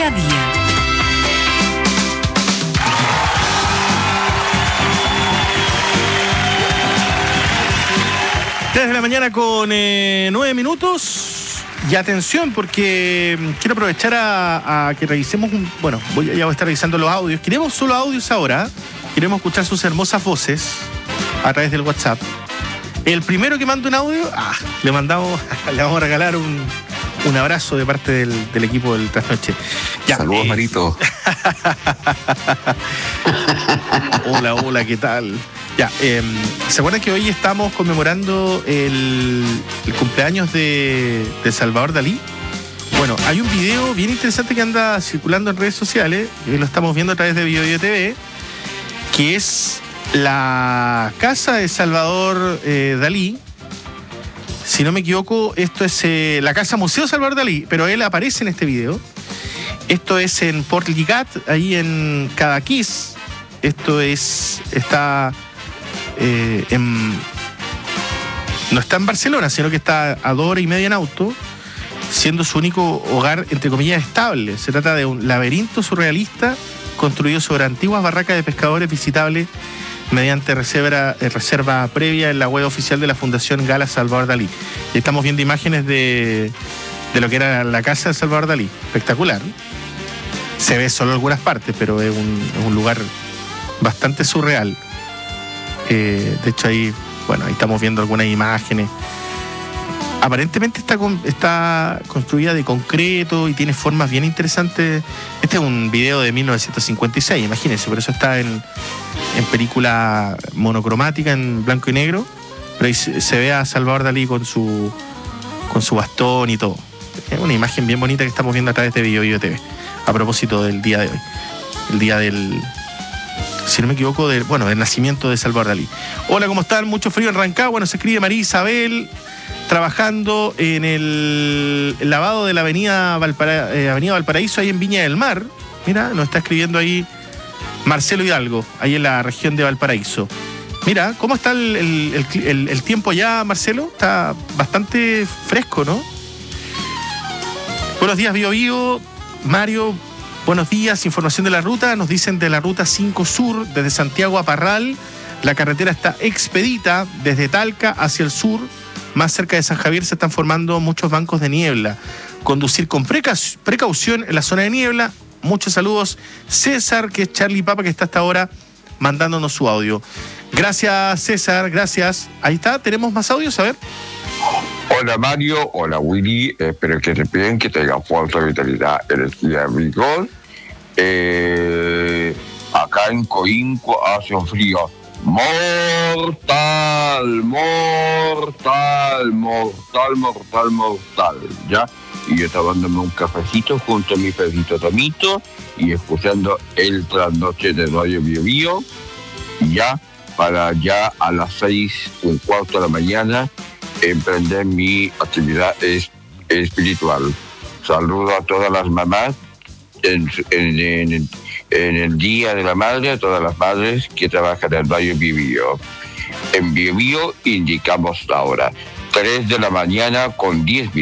Día a día. 3 de la mañana con 9 minutos. Y atención, porque quiero aprovechar a que revisemos ya voy a estar revisando los audios. Queremos solo audios ahora. Queremos escuchar sus hermosas voces a través del WhatsApp. El primero que manda un audio, le vamos a regalar un abrazo de parte del equipo del Trasnoche. Saludos, Marito. Hola, ¿qué tal? ¿Se acuerdan que hoy estamos conmemorando el cumpleaños de Salvador Dalí? Bueno, hay un video bien interesante que anda circulando en redes sociales, y lo estamos viendo a través de BioBio TV, que es la casa de Salvador Dalí. Si no me equivoco, esto es la casa Museo Salvador Dalí, pero él aparece en este video. Esto es en Port Lligat, ahí en Cadaqués. Esto está no está en Barcelona, sino que está a 2 horas y media en auto, siendo su único hogar, entre comillas, estable. Se trata de un laberinto surrealista construido sobre antiguas barracas de pescadores visitables mediante reserva previa en la web oficial de la Fundación Gala Salvador Dalí. Y estamos viendo imágenes de lo que era la casa de Salvador Dalí. Espectacular. Se ve solo algunas partes, pero es un lugar bastante surreal. De hecho, ahí estamos viendo algunas imágenes. Aparentemente está construida de concreto y tiene formas bien interesantes. Este es un video de 1956, imagínense, por eso está en película monocromática, en blanco y negro, pero ahí se ve a Salvador Dalí con su bastón y todo. Es una imagen bien bonita que estamos viendo a través de BioBio TV, a propósito del día de hoy, el día del, si no me equivoco, del nacimiento de Salvador Dalí. Hola, ¿cómo están? Mucho frío en Rancagua, se escribe María Isabel, trabajando en el lavado de la avenida Valparaíso, ahí en Viña del Mar. Mira, nos está escribiendo ahí Marcelo Hidalgo, ahí en la región de Valparaíso. Mira, ¿cómo está el tiempo allá, Marcelo? Está bastante fresco, ¿no? Buenos días, BioBio. Mario, buenos días. Información de la ruta. Nos dicen de la ruta 5 Sur, desde Santiago a Parral. La carretera está expedita desde Talca hacia el sur. Más cerca de San Javier se están formando muchos bancos de niebla. Conducir con precaución en la zona de niebla. Muchos saludos. César, que es Charlie Papa, que está hasta ahora mandándonos su audio. Gracias, César, gracias. Ahí está, tenemos más audios, a ver. Hola, Mario. Hola, Willy. Espero que te piden que tengas fuerza, vitalidad, energía, vigor. Acá en Coinco hace un frío mortal, ¿ya? Y yo tomándome un cafecito junto a mi Pedrito Tomito y escuchando el Trasnoche de Radio BioBio, ya para ya a las 6:15 de la mañana emprender mi actividad espiritual. Saludo a todas las mamás en el Día de la Madre, a todas las madres que trabajan en Radio BioBio. En BioBio indicamos la hora, 3 de la mañana con 10 minutos.